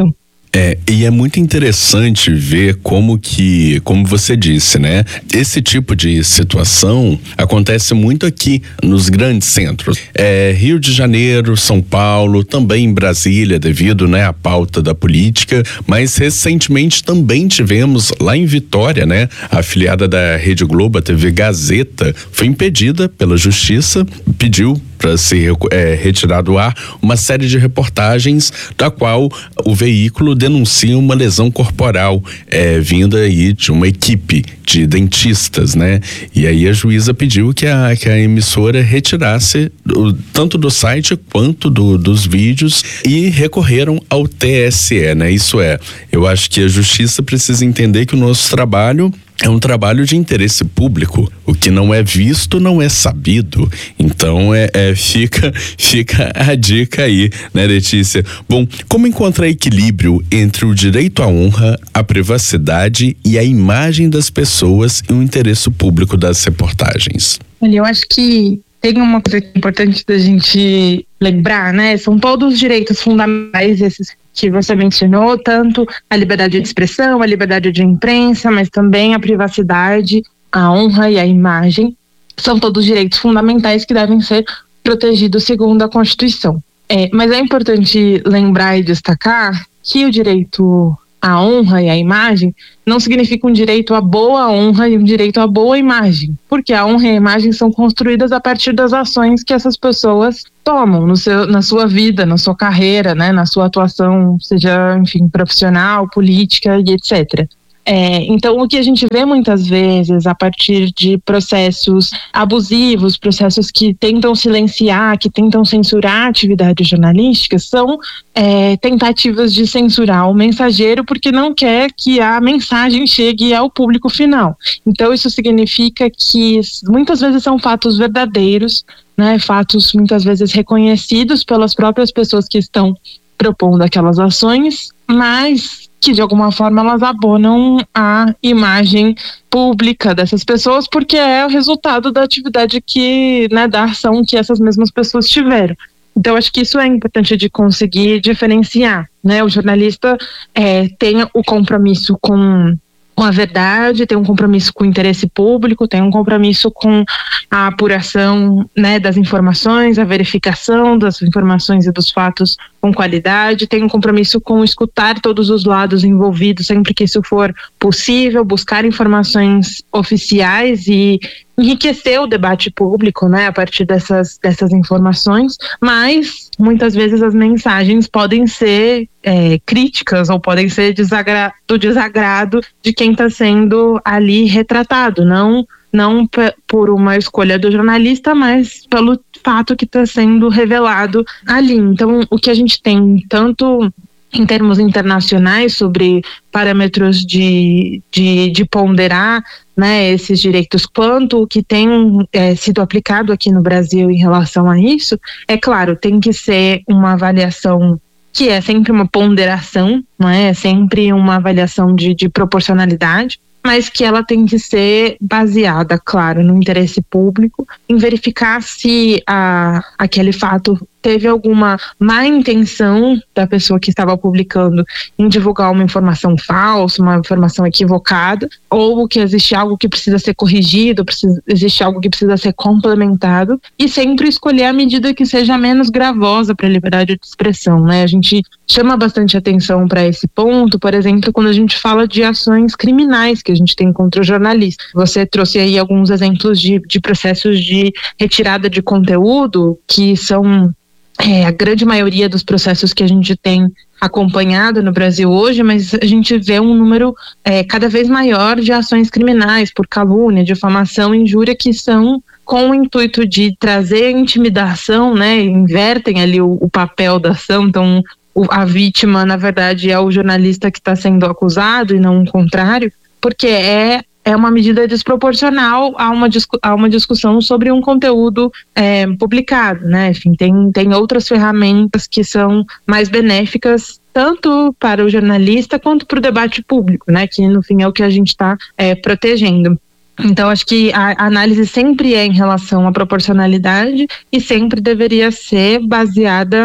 É, e é muito interessante ver como que, como você disse, né? Esse tipo de situação acontece muito aqui nos grandes centros. É, Rio de Janeiro, São Paulo, também em Brasília, devido, né, à pauta da política, mas recentemente também tivemos lá em Vitória, né? A afiliada da Rede Globo, a T V Gazeta, foi impedida pela justiça, pediu para ser é, retirado do ar uma série de reportagens da qual o veículo denuncia uma lesão corporal é, vinda aí de uma equipe de dentistas, né? E aí a juíza pediu que a, que a emissora retirasse o, tanto do site quanto do, dos vídeos e recorreram ao T S E, né? Isso é, eu acho que a justiça precisa entender que o nosso trabalho é um trabalho de interesse público. O que não é visto não é sabido. Então é, é fica, fica a dica aí, né, Letícia? Bom, como encontrar equilíbrio entre o direito à honra, a privacidade e a imagem das pessoas e o interesse público das reportagens? Olha, eu acho que tem uma coisa importante da gente lembrar, né? São todos direitos fundamentais esses que você mencionou, tanto a liberdade de expressão, a liberdade de imprensa, mas também a privacidade, a honra e a imagem. São todos direitos fundamentais que devem ser protegidos segundo a Constituição. É, mas é importante lembrar e destacar que o direito à honra e à imagem não significa um direito à boa honra e um direito à boa imagem, porque a honra e a imagem são construídas a partir das ações que essas pessoas tomam no seu, na sua vida, na sua carreira, né, na sua atuação, seja, enfim, profissional, política e etcétera. É, então, o que a gente vê muitas vezes a partir de processos abusivos, processos que tentam silenciar, que tentam censurar atividades jornalísticas, são é, tentativas de censurar o mensageiro porque não quer que a mensagem chegue ao público final. Então, isso significa que muitas vezes são fatos verdadeiros, né, fatos muitas vezes reconhecidos pelas próprias pessoas que estão propondo aquelas ações, mas que de alguma forma elas abonam a imagem pública dessas pessoas, porque é o resultado da atividade que, né, da ação que essas mesmas pessoas tiveram. Então, acho que isso é importante de conseguir diferenciar, né? O jornalista é, tem o compromisso com com a verdade, tem um compromisso com o interesse público, tem um compromisso com a apuração, né, das informações, a verificação das informações e dos fatos com qualidade, tem um compromisso com escutar todos os lados envolvidos sempre que isso for possível, buscar informações oficiais e enriquecer o debate público, né, a partir dessas, dessas informações, mas muitas vezes as mensagens podem ser é, críticas ou podem ser desagra- do desagrado de quem está sendo ali retratado, não, não p- por uma escolha do jornalista, mas pelo fato que está sendo revelado ali. Então, o que a gente tem tanto em termos internacionais sobre parâmetros de, de, de ponderar, né, esses direitos, quanto o que tem é, sido aplicado aqui no Brasil em relação a isso, é claro, tem que ser uma avaliação que é sempre uma ponderação, não é? É sempre uma avaliação de, de proporcionalidade, mas que ela tem que ser baseada, claro, no interesse público, em verificar se a, aquele fato teve alguma má intenção da pessoa que estava publicando em divulgar uma informação falsa, uma informação equivocada, ou que existe algo que precisa ser corrigido, precisa, existe algo que precisa ser complementado, e sempre escolher a medida que seja menos gravosa para a liberdade de expressão, né? A gente chama bastante atenção para esse ponto, por exemplo, quando a gente fala de ações criminais que a gente tem contra o jornalista. Você trouxe aí alguns exemplos de, de processos de retirada de conteúdo que são É, a grande maioria dos processos que a gente tem acompanhado no Brasil hoje, mas a gente vê um número é, cada vez maior de ações criminais por calúnia, difamação e injúria que são com o intuito de trazer intimidação, né, invertem ali o, o papel da ação, então o, a vítima na verdade é o jornalista que está sendo acusado e não o contrário, porque é é uma medida desproporcional a uma, discu- a uma discussão sobre um conteúdo é, publicado, né? Enfim, tem, tem outras ferramentas que são mais benéficas tanto para o jornalista quanto para o debate público, né? Que no fim é o que a gente está é, protegendo. Então, acho que a análise sempre é em relação à proporcionalidade e sempre deveria ser baseada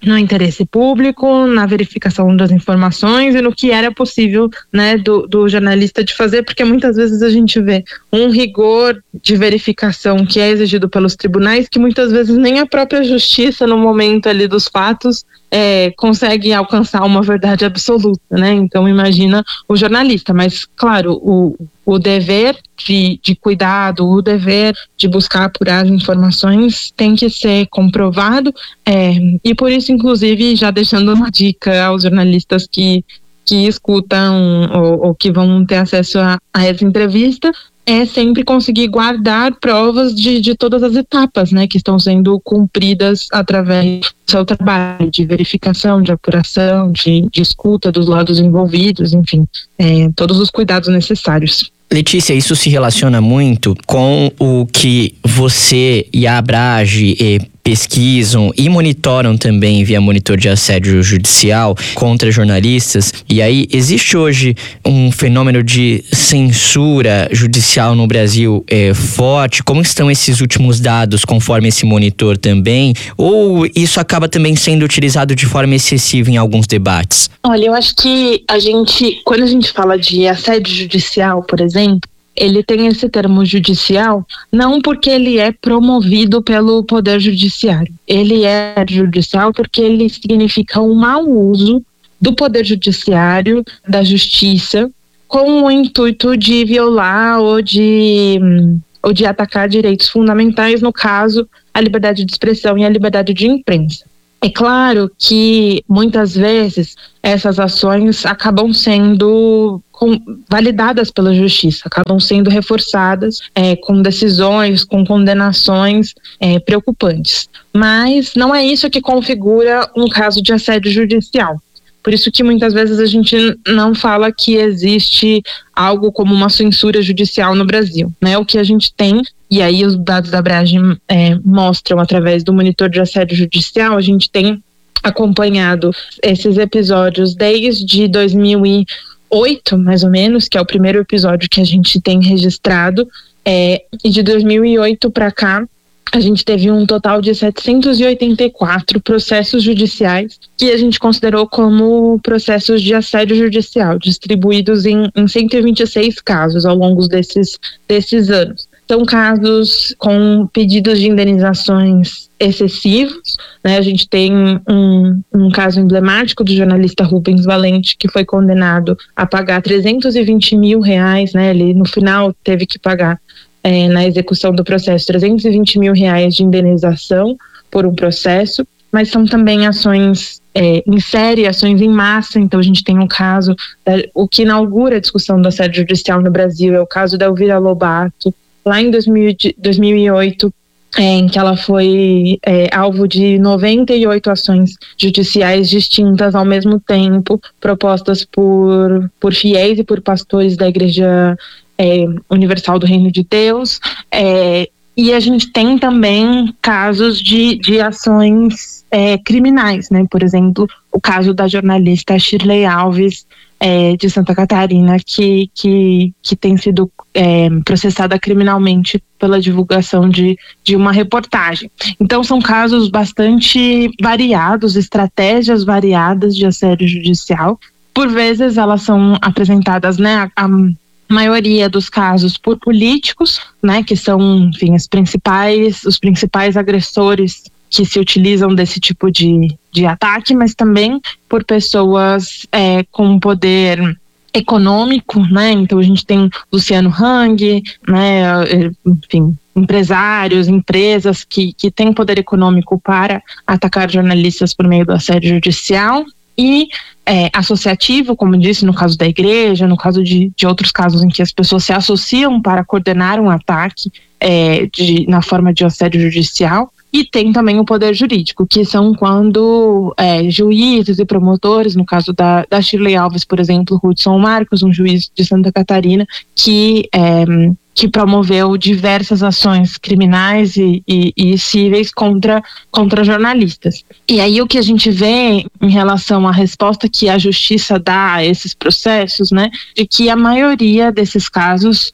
no interesse público, na verificação das informações e no que era possível, né, do, do jornalista de fazer, porque muitas vezes a gente vê um rigor de verificação que é exigido pelos tribunais, que muitas vezes nem a própria justiça, no momento ali dos fatos, é, consegue alcançar uma verdade absoluta, né? Então imagina o jornalista, mas claro, o, o dever de, de cuidado, o dever de buscar apurar as informações tem que ser comprovado, é, e por isso, inclusive, já deixando uma dica aos jornalistas que, que escutam ou, ou que vão ter acesso a, a essa entrevista, é sempre conseguir guardar provas de, de todas as etapas, né, que estão sendo cumpridas através do seu trabalho, de verificação, de apuração, de, de escuta dos lados envolvidos, enfim, é, todos os cuidados necessários. Letícia, isso se relaciona muito com o que você e a Abrage eh, pesquisam e monitoram também via monitor de assédio judicial contra jornalistas. E aí, existe hoje um fenômeno de censura judicial no Brasil eh, forte? Como estão esses últimos dados conforme esse monitor também? Ou isso acaba também sendo utilizado de forma excessiva em alguns debates? Olha, eu acho que a gente, quando a gente fala de assédio judicial, por exemplo, ele tem esse termo judicial não porque ele é promovido pelo Poder Judiciário. Ele é judicial porque ele significa um mau uso do Poder Judiciário, da Justiça, com o intuito de violar ou de, ou de atacar direitos fundamentais, no caso, a liberdade de expressão e a liberdade de imprensa. É claro que, muitas vezes, essas ações acabam sendo com, validadas pela justiça, acabam sendo reforçadas é, com decisões, com condenações é, preocupantes. Mas não é isso que configura um caso de assédio judicial. Por isso que muitas vezes a gente não fala que existe algo como uma censura judicial no Brasil, né? O que a gente tem, e aí os dados da Abrage é, mostram através do monitor de assédio judicial, a gente tem acompanhado esses episódios desde dois mil e oito, mais ou menos, que é o primeiro episódio que a gente tem registrado, é, e de dois mil e oito para cá, a gente teve um total de setecentos e oitenta e quatro processos judiciais que a gente considerou como processos de assédio judicial, distribuídos em, em cento e vinte e seis casos ao longo desses, desses anos. São casos com pedidos de indenizações excessivos, né? A gente tem um, um caso emblemático do jornalista Rubens Valente, que foi condenado a pagar trezentos e vinte mil reais, né? Ele no final teve que pagar É, na execução do processo, trezentos e vinte mil reais de indenização por um processo, mas são também ações é, em série, ações em massa. Então a gente tem um caso, da, o que inaugura a discussão do assédio judicial no Brasil é o caso da Elvira Lobato, lá em dois mil e oito, é, em que ela foi é, alvo de noventa e oito ações judiciais distintas ao mesmo tempo, propostas por, por fiéis e por pastores da Igreja É, Universal do Reino de Deus, é, e a gente tem também casos de, de ações é, criminais, né? Por exemplo, o caso da jornalista Shirley Alves, é, de Santa Catarina, que, que, que tem sido é, processada criminalmente pela divulgação de, de uma reportagem. Então são casos bastante variados, estratégias variadas de assédio judicial. Por vezes elas são apresentadas, né, a, a maioria dos casos por políticos, né, que são, enfim, os principais, os principais agressores que se utilizam desse tipo de, de ataque, mas também por pessoas é, com poder econômico, né? Então a gente tem Luciano Hang, né, enfim, empresários, empresas que, que têm poder econômico para atacar jornalistas por meio do assédio judicial. E é, associativo, como disse, no caso da igreja, no caso de, de outros casos em que as pessoas se associam para coordenar um ataque é, de, na forma de assédio judicial. E tem também o poder jurídico, que são quando é, juízes e promotores, no caso da, da Shirley Alves, por exemplo, Hudson Marcos, um juiz de Santa Catarina, que... É, que promoveu diversas ações criminais e, e, e cíveis contra, contra jornalistas. E aí o que a gente vê em relação à resposta que a justiça dá a esses processos, né, de que a maioria desses casos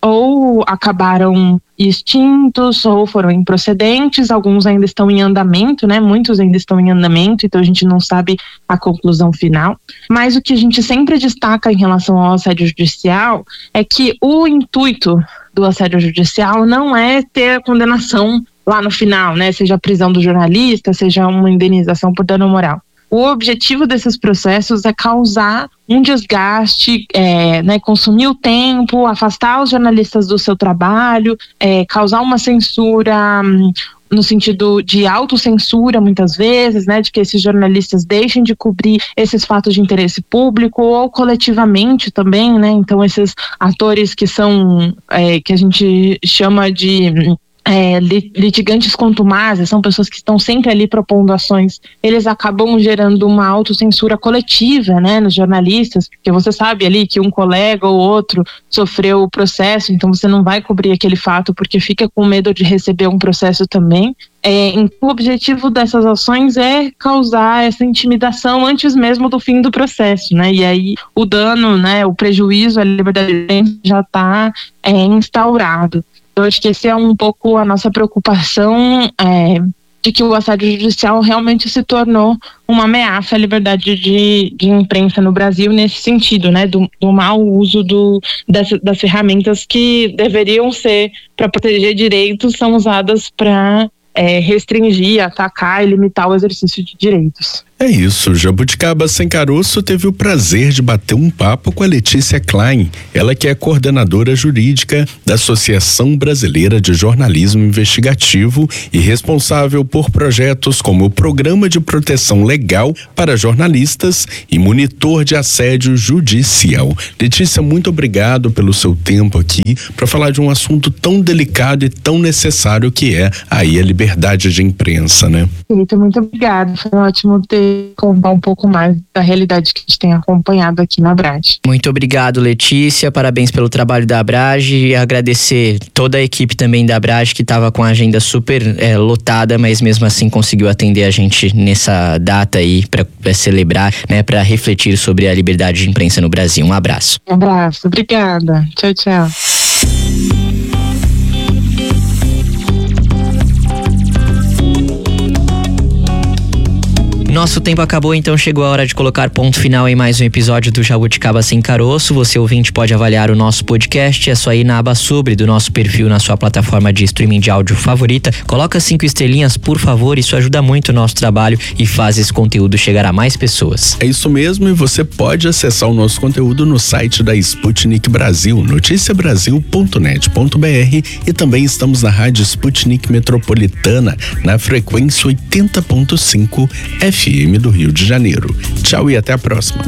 ou acabaram extintos ou foram improcedentes, alguns ainda estão em andamento, né? Muitos ainda estão em andamento, então a gente não sabe a conclusão final. Mas o que a gente sempre destaca em relação ao assédio judicial é que o intuito do assédio judicial não é ter a condenação lá no final, né? Seja a prisão do jornalista, seja uma indenização por dano moral. O objetivo desses processos é causar um desgaste, é, né, consumir o tempo, afastar os jornalistas do seu trabalho, é, causar uma censura hum, no sentido de autocensura muitas vezes, né, de que esses jornalistas deixem de cobrir esses fatos de interesse público ou coletivamente também, né, então esses atores que são, é, que a gente chama de É, litigantes contumazes, são pessoas que estão sempre ali propondo ações, eles acabam gerando uma autocensura coletiva, né, nos jornalistas, porque você sabe ali que um colega ou outro sofreu o processo, então você não vai cobrir aquele fato porque fica com medo de receber um processo também. É, então, o objetivo dessas ações é causar essa intimidação antes mesmo do fim do processo, né? E aí o dano, né, o prejuízo à liberdade de imprensa já está é, instaurado. Eu acho que esse é um pouco a nossa preocupação, é, de que o assédio judicial realmente se tornou uma ameaça à liberdade de, de imprensa no Brasil nesse sentido, né, do, do mau uso do, das, das ferramentas que deveriam ser para proteger direitos, são usadas para é, restringir, atacar e limitar o exercício de direitos. É isso, Jabuticaba Sem Caroço teve o prazer de bater um papo com a Letícia Klein, ela que é coordenadora jurídica da Associação Brasileira de Jornalismo Investigativo e responsável por projetos como o Programa de Proteção Legal para Jornalistas e Monitor de Assédio Judicial. Letícia, muito obrigado pelo seu tempo aqui para falar de um assunto tão delicado e tão necessário que é aí a liberdade de imprensa, né? Muito, muito obrigada, foi ótimo ter contar um pouco mais da realidade que a gente tem acompanhado aqui na Abrage. Muito obrigado, Letícia, parabéns pelo trabalho da Abrage e agradecer toda a equipe também da Abrage que estava com a agenda super é, lotada, mas mesmo assim conseguiu atender a gente nessa data aí para celebrar, né, para refletir sobre a liberdade de imprensa no Brasil. Um abraço. Um abraço, obrigada. Tchau, tchau. Nosso tempo acabou, então chegou a hora de colocar ponto final em mais um episódio do Jabuticaba Sem Caroço. Você, ouvinte, pode avaliar o nosso podcast, é só ir na aba sobre do nosso perfil na sua plataforma de streaming de áudio favorita. Coloca cinco estrelinhas, por favor, isso ajuda muito o nosso trabalho e faz esse conteúdo chegar a mais pessoas. É isso mesmo, e você pode acessar o nosso conteúdo no site da Sputnik Brasil, noticia brasil ponto net ponto b r, e também estamos na Rádio Sputnik Metropolitana, na frequência oitenta ponto cinco F M do Rio de Janeiro. Tchau e até a próxima.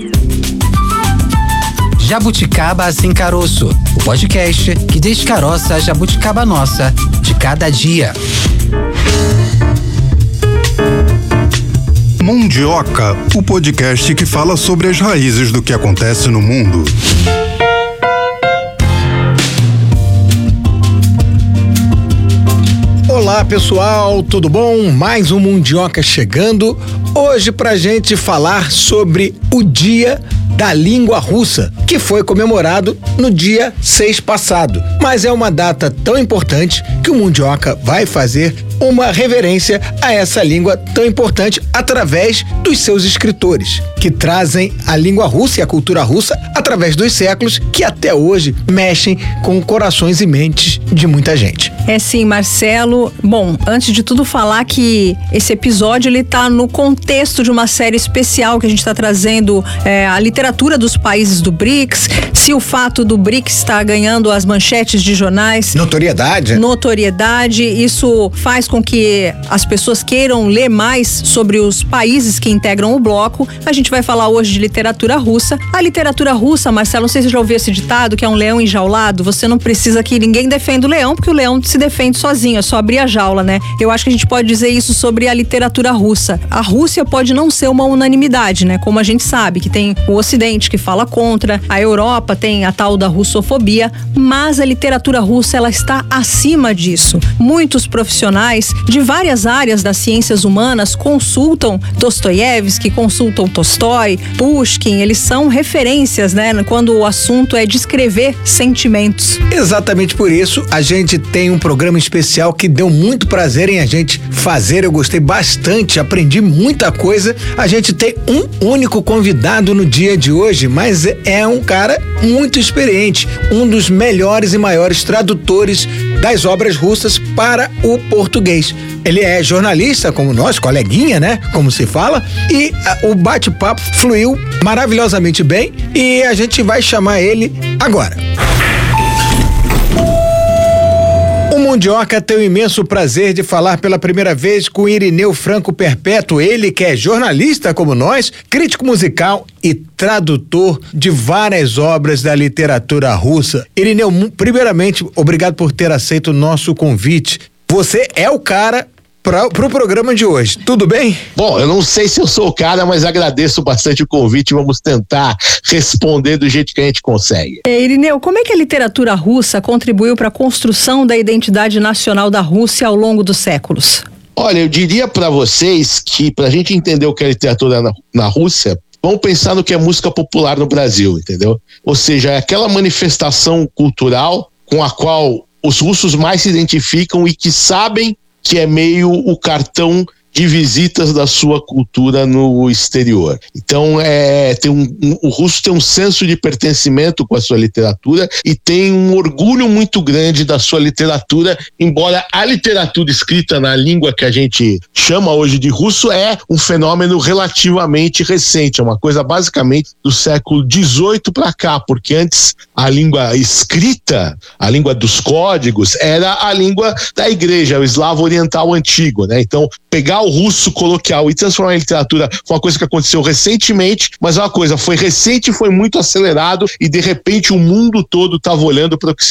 Jabuticaba Sem Caroço, o podcast que descaroça a jabuticaba nossa de cada dia. Mundioca, o podcast que fala sobre as raízes do que acontece no mundo. Olá pessoal, tudo bom? Mais um Mundioca chegando, hoje pra gente falar sobre o Dia da Língua Russa, que foi comemorado no dia seis passado. Mas é uma data tão importante que o Mundioca vai fazer uma reverência a essa língua tão importante através dos seus escritores, que trazem a língua russa e a cultura russa através dos séculos, que até hoje mexem com corações e mentes de muita gente. É sim, Marcelo. Bom, antes de tudo falar que esse episódio ele tá no contexto de uma série especial que a gente está trazendo é, a literatura dos países do BRICS, se o fato do BRICS estar ganhando as manchetes de jornais. Notoriedade. Notoriedade, isso faz com que as pessoas queiram ler mais sobre os países que integram o bloco. A gente vai falar hoje de literatura russa. A literatura russa, Marcelo, não sei se você já ouviu esse ditado, que é um leão enjaulado. Você não precisa que ninguém defenda o leão, porque o leão se defende sozinho, é só abrir a jaula, né? Eu acho que a gente pode dizer isso sobre a literatura russa. A Rússia pode não ser uma unanimidade, né? Como a gente sabe, que tem o Ocidente que fala contra, a Europa tem a tal da russofobia, mas a literatura russa, ela está acima disso. Muitos profissionais intelectuais de várias áreas das ciências humanas consultam Dostoiévski, consultam Tolstói, Pushkin, eles são referências, né, quando o assunto é descrever sentimentos. Exatamente por isso, a gente tem um programa especial que deu muito prazer em a gente fazer, eu gostei bastante, aprendi muita coisa. A gente tem um único convidado no dia de hoje, mas é um cara muito experiente, um dos melhores e maiores tradutores das obras russas para o português. Ele é jornalista como nós, coleguinha, né? Como se fala. E a, o bate-papo fluiu maravilhosamente bem e a gente vai chamar ele agora. O Mundioca tem o imenso prazer de falar pela primeira vez com Irineu Franco Perpétuo, ele que é jornalista como nós, crítico musical e tradutor de várias obras da literatura russa. Irineu, primeiramente, obrigado por ter aceito o nosso convite. Você é o cara para o pro programa de hoje, tudo bem? Bom, eu não sei se eu sou o cara, mas agradeço bastante o convite e vamos tentar responder do jeito que a gente consegue. É, Irineu, como é que a literatura russa contribuiu para a construção da identidade nacional da Rússia ao longo dos séculos? Olha, eu diria para vocês que para a gente entender o que é literatura na, na Rússia, vamos pensar no que é música popular no Brasil, entendeu? Ou seja, é aquela manifestação cultural com a qual os russos mais se identificam e que sabem que é meio o cartão de visitas da sua cultura no exterior. Então, é, tem um, um, o russo tem um senso de pertencimento com a sua literatura e tem um orgulho muito grande da sua literatura, embora a literatura escrita na língua que a gente chama hoje de russo é um fenômeno relativamente recente, é uma coisa basicamente do século dezoito para cá, porque antes a língua escrita, a língua dos códigos, era a língua da igreja, o eslavo oriental antigo, né? Então, pegar o russo coloquial e transformar em literatura foi uma coisa que aconteceu recentemente, mas é uma coisa, foi recente e foi muito acelerado e de repente o mundo todo estava olhando para o que